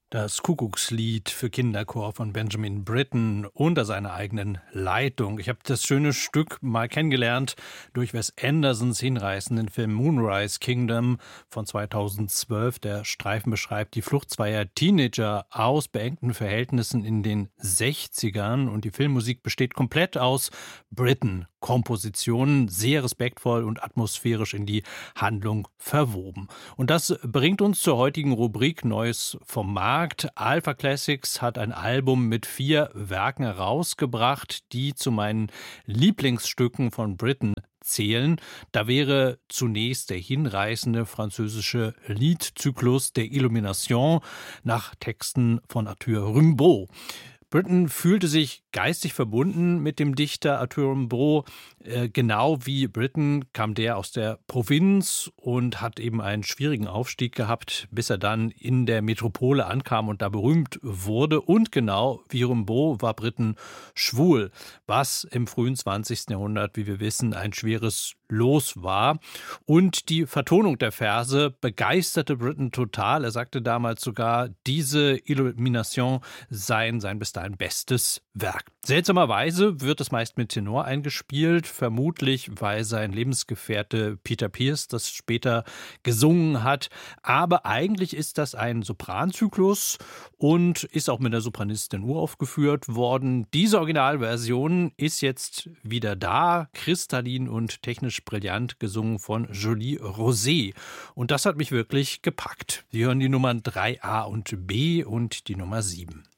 Das Kuckuckslied für Kinderchor von Benjamin Britten unter seiner eigenen Leitung. Ich habe das schöne Stück mal kennengelernt durch Wes Andersons hinreißenden Film Moonrise Kingdom von 2012. Der Streifen beschreibt die Flucht zweier Teenager aus beengten Verhältnissen in den 60ern. Und die Filmmusik besteht komplett aus Britten-Kompositionen, sehr respektvoll und atmosphärisch in die Handlung verwoben. Und das bringt uns zur heutigen Rubrik Neues vom Markt. Alpha Classics hat ein Album mit 4 Werken herausgebracht, die zu meinen Lieblingsstücken von Britten zählen. Da wäre zunächst der hinreißende französische Liedzyklus der Illumination nach Texten von Arthur Rimbaud. Britten fühlte sich geistig verbunden mit dem Dichter Arthur Rimbaud. Genau wie Britten kam der aus der Provinz und hat eben einen schwierigen Aufstieg gehabt, bis er dann in der Metropole ankam und da berühmt wurde. Und genau wie Rimbaud war Britten schwul, was im frühen 20. Jahrhundert, wie wir wissen, ein schweres Los war. Und die Vertonung der Verse begeisterte Britten total. Er sagte damals sogar, diese Illumination seien sein bis dahin bestes Werk. Seltsamerweise wird es meist mit Tenor eingespielt, vermutlich weil sein Lebensgefährte Peter Pears das später gesungen hat. Aber eigentlich ist das ein Sopranzyklus und ist auch mit der Sopranistin uraufgeführt worden. Diese Originalversion ist jetzt wieder da, kristallin und technisch brillant gesungen von Jolie Rosé. Und das hat mich wirklich gepackt. Wir hören die Nummern 3a und b und die Nummer 7.